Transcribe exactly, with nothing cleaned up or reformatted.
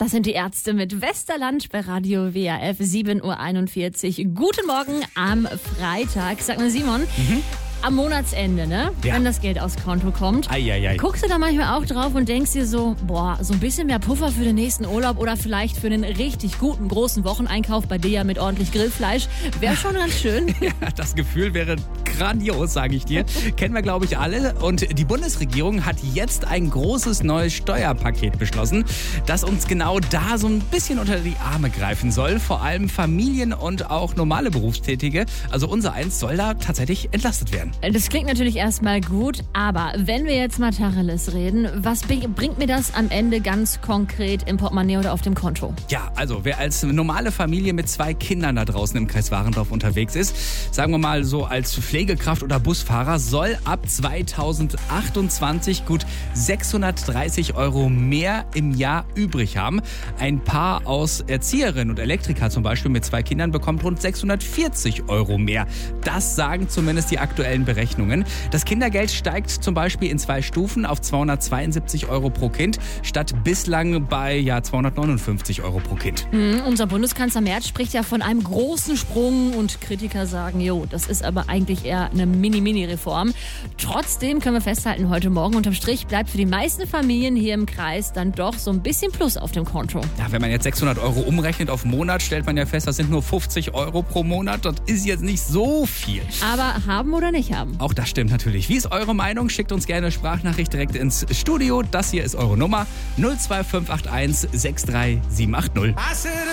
Das sind die Ärzte mit Westerland bei Radio W R F, sieben Uhr einundvierzig. Guten Morgen am Freitag. Sag mal, Simon, mhm. am Monatsende, ne? Ja. Wenn das Geld aufs Konto kommt, ei, ei, ei. guckst du da manchmal auch drauf und denkst dir so, boah, so ein bisschen mehr Puffer für den nächsten Urlaub oder vielleicht für einen richtig guten, großen Wocheneinkauf bei dir mit ordentlich Grillfleisch, wäre schon ganz schön. Ja, das Gefühl wäre grandios, sage ich dir. Kennen wir, glaube ich, alle. Und die Bundesregierung hat jetzt ein großes neues Steuerpaket beschlossen, das uns genau da so ein bisschen unter die Arme greifen soll. Vor allem Familien und auch normale Berufstätige. Also unser Eins soll da tatsächlich entlastet werden. Das klingt natürlich erstmal gut, aber wenn wir jetzt mal Tacheles reden, was bringt mir das am Ende ganz konkret im Portemonnaie oder auf dem Konto? Ja, also wer als normale Familie mit zwei Kindern da draußen im Kreis Warendorf unterwegs ist, sagen wir mal so als Pflegekraft oder Busfahrer, soll ab zweitausendachtundzwanzig gut sechshundertdreißig Euro mehr im Jahr übrig haben. Ein Paar aus Erzieherin und Elektriker zum Beispiel mit zwei Kindern bekommt rund sechshundertvierzig Euro mehr. Das sagen zumindest die aktuellen Berechnungen. Das Kindergeld steigt zum Beispiel in zwei Stufen auf zweihundertzweiundsiebzig Euro pro Kind, statt bislang bei ja, zweihundertneunundfünfzig Euro pro Kind. Mhm, unser Bundeskanzler Merz spricht ja von einem großen Sprung und Kritiker sagen, jo, das ist aber eigentlich eher eine Mini-Mini-Reform. Trotzdem können wir festhalten, heute Morgen unterm Strich bleibt für die meisten Familien hier im Kreis dann doch so ein bisschen Plus auf dem Konto. Ja, wenn man jetzt sechshundert Euro umrechnet auf Monat, stellt man ja fest, das sind nur fünfzig Euro pro Monat. Das ist jetzt nicht so viel. Aber haben oder nicht haben? Auch das stimmt natürlich. Wie ist eure Meinung? Schickt uns gerne eine Sprachnachricht direkt ins Studio. Das hier ist eure Nummer null zwei fünf acht eins sechs drei sieben acht null.